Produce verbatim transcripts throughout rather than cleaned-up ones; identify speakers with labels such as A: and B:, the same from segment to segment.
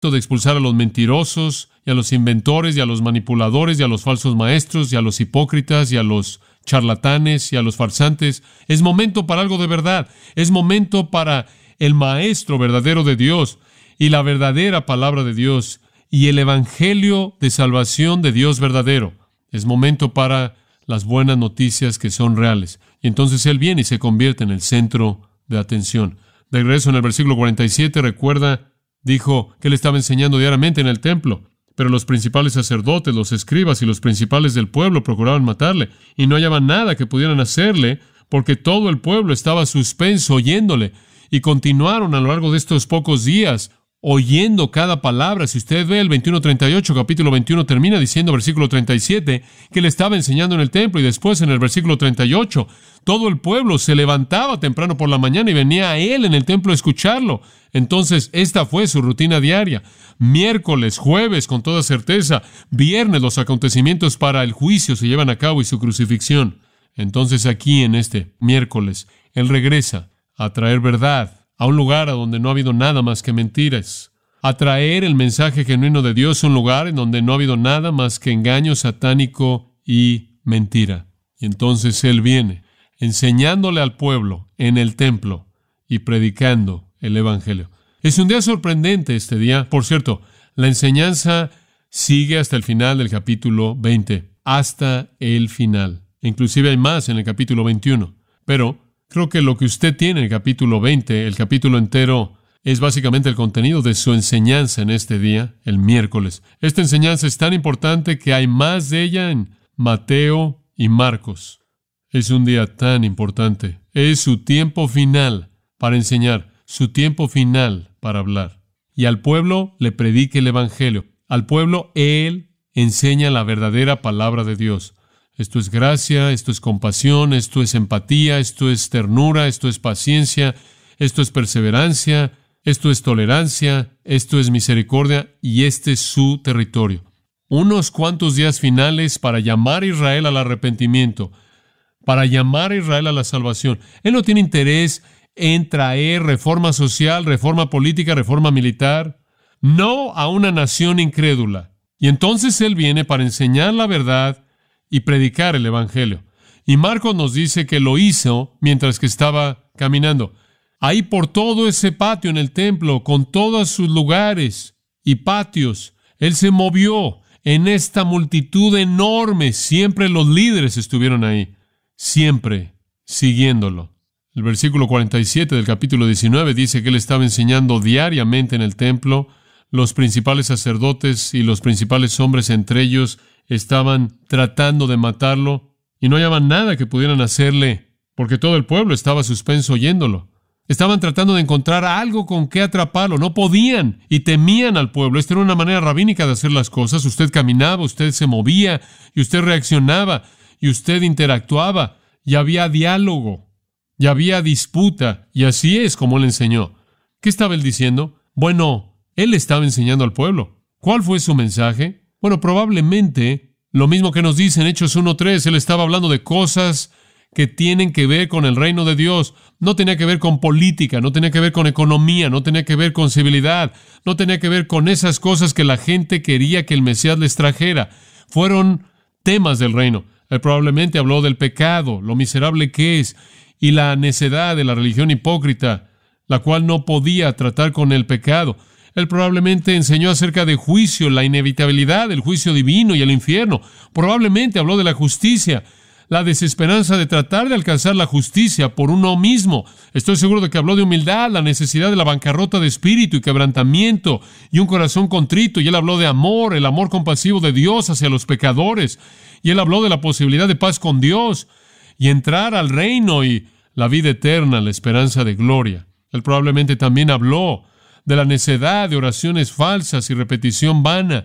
A: de expulsar a los mentirosos, y a los inventores, y a los manipuladores, y a los falsos maestros, y a los hipócritas, y a los charlatanes, y a los farsantes. Es momento para algo de verdad. Es momento para el Maestro verdadero de Dios, y la verdadera palabra de Dios, y el Evangelio de salvación de Dios verdadero. Es momento para las buenas noticias que son reales. Y entonces Él viene y se convierte en el centro de atención. De regreso en el versículo cuarenta y siete, recuerda, dijo que Él estaba enseñando diariamente en el templo, pero los principales sacerdotes, los escribas y los principales del pueblo procuraban matarle, y no hallaban nada que pudieran hacerle, porque todo el pueblo estaba suspenso oyéndole, y continuaron a lo largo de estos pocos días oyendo cada palabra. Si usted ve el veintiuno treinta y ocho, capítulo veintiuno termina diciendo, versículo treinta y siete, que Él estaba enseñando en el templo, y después en el versículo treinta y ocho, todo el pueblo se levantaba temprano por la mañana y venía a Él en el templo a escucharlo. Entonces, esta fue su rutina diaria. Miércoles, jueves, con toda certeza. Viernes, los acontecimientos para el juicio se llevan a cabo y su crucifixión. Entonces, aquí en este miércoles, Él regresa a traer verdad a un lugar a donde no ha habido nada más que mentiras, a traer el mensaje genuino de Dios a un lugar en donde no ha habido nada más que engaño satánico y mentira. Y entonces Él viene enseñándole al pueblo en el templo y predicando el Evangelio. Es un día sorprendente este día. Por cierto, la enseñanza sigue hasta el final del capítulo veinte, hasta el final. Inclusive hay más en el capítulo veintiuno. Pero creo que lo que usted tiene en el capítulo veinte, el capítulo entero, es básicamente el contenido de su enseñanza en este día, el miércoles. Esta enseñanza es tan importante que hay más de ella en Mateo y Marcos. Es un día tan importante. Es su tiempo final para enseñar, su tiempo final para hablar. Y al pueblo le predique el Evangelio. Al pueblo Él enseña la verdadera palabra de Dios. Esto es gracia, esto es compasión, esto es empatía, esto es ternura, esto es paciencia, esto es perseverancia, esto es tolerancia, esto es misericordia, y este es su territorio. Unos cuantos días finales para llamar a Israel al arrepentimiento, para llamar a Israel a la salvación. Él no tiene interés en traer reforma social, reforma política, reforma militar, no a una nación incrédula. Y entonces Él viene para enseñar la verdad y predicar el Evangelio. Y Marcos nos dice que lo hizo mientras que estaba caminando. Ahí por todo ese patio en el templo, con todos sus lugares y patios, Él se movió en esta multitud enorme. Siempre los líderes estuvieron ahí, siempre siguiéndolo. El versículo cuarenta y siete del capítulo diecinueve dice que Él estaba enseñando diariamente en el templo. Los principales sacerdotes y los principales hombres entre ellos estaban tratando de matarlo y no hallaban nada que pudieran hacerle, porque todo el pueblo estaba suspenso oyéndolo. Estaban tratando de encontrar algo con qué atraparlo. No podían y temían al pueblo. Esta era una manera rabínica de hacer las cosas. Usted caminaba, usted se movía y usted reaccionaba y usted interactuaba y había diálogo y había disputa, y así es como Él enseñó. ¿Qué estaba Él diciendo? Bueno, Él estaba enseñando al pueblo. ¿Cuál fue su mensaje? Bueno, probablemente lo mismo que nos dice en Hechos uno tres. Él estaba hablando de cosas que tienen que ver con el reino de Dios. No tenía que ver con política, no tenía que ver con economía, no tenía que ver con civilidad, no tenía que ver con esas cosas que la gente quería que el Mesías les trajera. Fueron temas del reino. Él probablemente habló del pecado, lo miserable que es, y la necedad de la religión hipócrita, la cual no podía tratar con el pecado. Él probablemente enseñó acerca de juicio, la inevitabilidad del juicio divino y el infierno. Probablemente habló de la justicia, la desesperanza de tratar de alcanzar la justicia por uno mismo. Estoy seguro de que habló de humildad, la necesidad de la bancarrota de espíritu y quebrantamiento y un corazón contrito. Y Él habló de amor, el amor compasivo de Dios hacia los pecadores. Y Él habló de la posibilidad de paz con Dios y entrar al reino y la vida eterna, la esperanza de gloria. Él probablemente también habló de la necedad de oraciones falsas y repetición vana,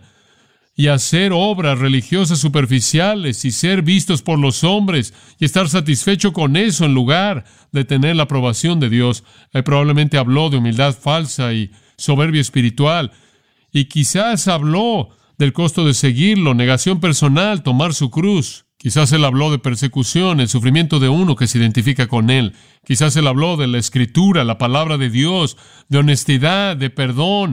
A: y hacer obras religiosas superficiales y ser vistos por los hombres y estar satisfecho con eso en lugar de tener la aprobación de Dios. Él probablemente habló de humildad falsa y soberbia espiritual, y quizás habló del costo de seguirlo, negación personal, tomar su cruz. Quizás Él habló de persecución, el sufrimiento de uno que se identifica con Él. Quizás Él habló de la Escritura, la palabra de Dios, de honestidad, de perdón,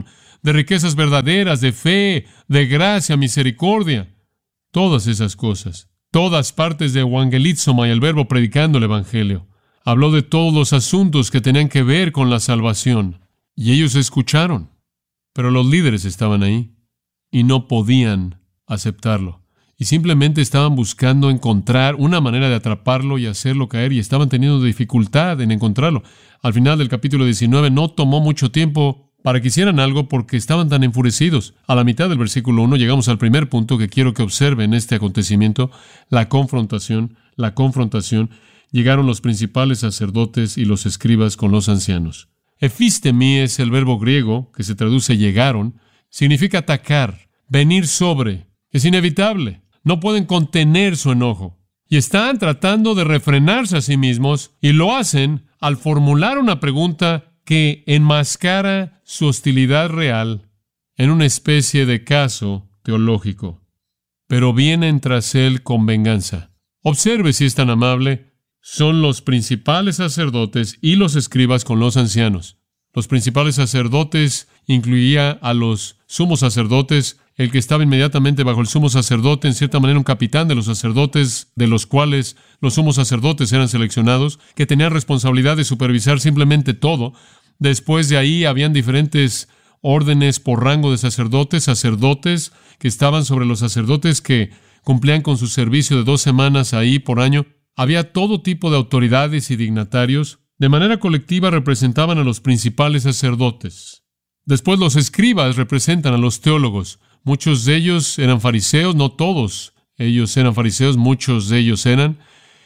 A: de riquezas verdaderas, de fe, de gracia, misericordia. Todas esas cosas. Todas partes de evangelizoma y el verbo predicando el evangelio. Habló de todos los asuntos que tenían que ver con la salvación. Y ellos escucharon. Pero los líderes estaban ahí y no podían aceptarlo. Y simplemente estaban buscando encontrar una manera de atraparlo y hacerlo caer, y estaban teniendo dificultad en encontrarlo. Al final del capítulo diecinueve no tomó mucho tiempo para que hicieran algo porque estaban tan enfurecidos. A la mitad del versículo uno llegamos al primer punto que quiero que observen este acontecimiento, la confrontación, la confrontación. Llegaron los principales sacerdotes y los escribas con los ancianos. Ephistemi es el verbo griego que se traduce llegaron, significa atacar, venir sobre. Es inevitable. No pueden contener su enojo. Y están tratando de refrenarse a sí mismos y lo hacen al formular una pregunta que enmascara su hostilidad real en una especie de caso teológico. Pero vienen tras él con venganza. Observe si es tan amable. Son los principales sacerdotes y los escribas con los ancianos. Los principales sacerdotes incluía a los sumos sacerdotes, el que estaba inmediatamente bajo el sumo sacerdote, en cierta manera un capitán de los sacerdotes, de los cuales los sumos sacerdotes eran seleccionados, que tenían responsabilidad de supervisar simplemente todo. Después de ahí habían diferentes órdenes por rango de sacerdotes, sacerdotes que estaban sobre los sacerdotes que cumplían con su servicio de dos semanas ahí por año. Había todo tipo de autoridades y dignatarios. De manera colectiva representaban a los principales sacerdotes. Después los escribas representan a los teólogos. Muchos de ellos eran fariseos, no todos ellos eran fariseos, muchos de ellos eran.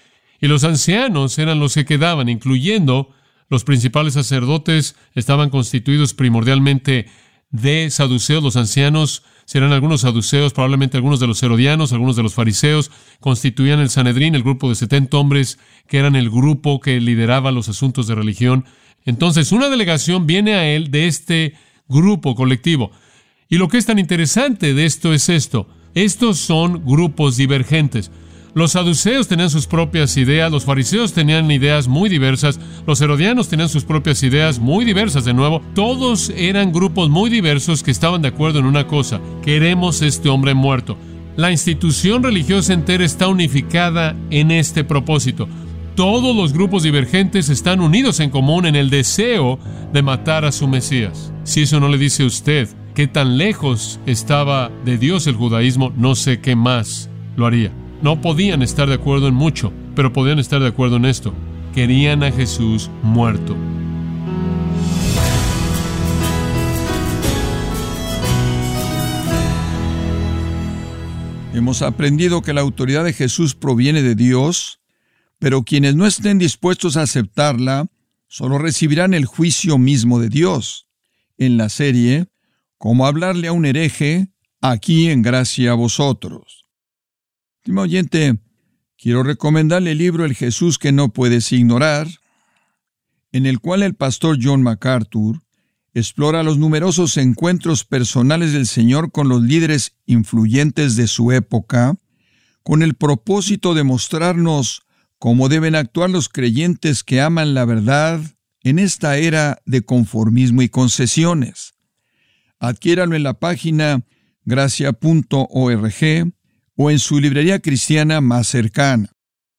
A: Y los ancianos eran los que quedaban, incluyendo los principales sacerdotes, estaban constituidos primordialmente de saduceos. Los ancianos serán algunos saduceos, probablemente algunos de los herodianos, algunos de los fariseos. Constituían el Sanedrín, el grupo de setenta hombres, que eran el grupo que lideraba los asuntos de religión. Entonces, una delegación viene a él de este grupo colectivo. Y lo que es tan interesante de esto es esto. Estos son grupos divergentes. Los saduceos tenían sus propias ideas, los fariseos tenían ideas muy diversas, los herodianos tenían sus propias ideas muy diversas de nuevo. Todos eran grupos muy diversos que estaban de acuerdo en una cosa: queremos este hombre muerto. La institución religiosa entera está unificada en este propósito. Todos los grupos divergentes están unidos en común en el deseo de matar a su Mesías. Si eso no le dice a usted qué tan lejos estaba de Dios el judaísmo, no sé qué más lo haría. No podían estar de acuerdo en mucho, pero podían estar de acuerdo en esto. Querían a Jesús muerto.
B: Hemos aprendido que la autoridad de Jesús proviene de Dios, pero quienes no estén dispuestos a aceptarla solo recibirán el juicio mismo de Dios. En la serie, ¿Cómo hablarle a un hereje?, aquí en Gracia a Vosotros. Estimado oyente, quiero recomendarle el libro El Jesús que no puedes ignorar, en el cual el pastor John MacArthur explora los numerosos encuentros personales del Señor con los líderes influyentes de su época, con el propósito de mostrarnos cómo deben actuar los creyentes que aman la verdad en esta era de conformismo y concesiones. Adquiéralo en la página gracia punto org o en su librería cristiana más cercana.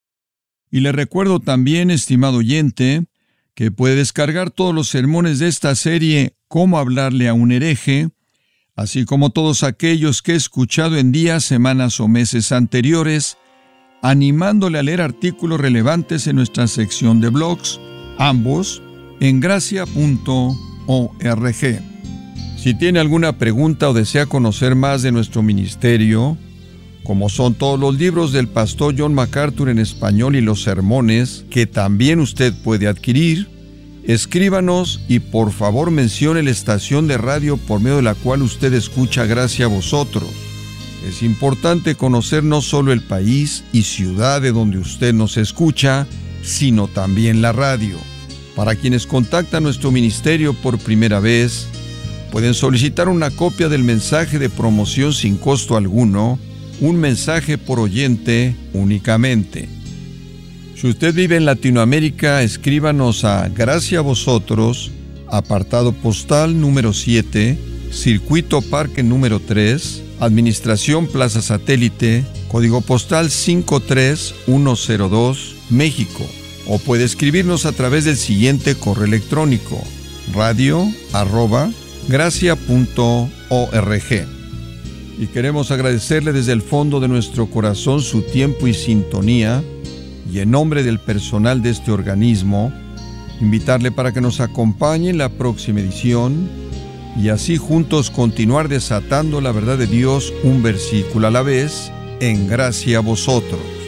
B: Y le recuerdo también, estimado oyente, que puede descargar todos los sermones de esta serie Cómo hablarle a un hereje, así como todos aquellos que he escuchado en días, semanas o meses anteriores, animándole a leer artículos relevantes en nuestra sección de blogs, ambos en gracia punto org. Si tiene alguna pregunta o desea conocer más de nuestro ministerio, como son todos los libros del pastor John MacArthur en español y los sermones que también usted puede adquirir, escríbanos y por favor mencione la estación de radio por medio de la cual usted escucha Gracia a Vosotros. Es importante conocer no solo el país y ciudad de donde usted nos escucha, sino también la radio. Para quienes contactan nuestro ministerio por primera vez, pueden solicitar una copia del mensaje de promoción sin costo alguno, un mensaje por oyente únicamente. Si usted vive en Latinoamérica, escríbanos a Gracia a Vosotros, apartado postal número siete, Circuito Parque número tres, Administración Plaza Satélite, código postal cinco tres uno cero dos, México. O puede escribirnos a través del siguiente correo electrónico: radio arroba gracia punto org. Y queremos agradecerle desde el fondo de nuestro corazón su tiempo y sintonía, y en nombre del personal de este organismo, invitarle para que nos acompañe en la próxima edición y así juntos continuar desatando la verdad de Dios un versículo a la vez, en gracia a vosotros.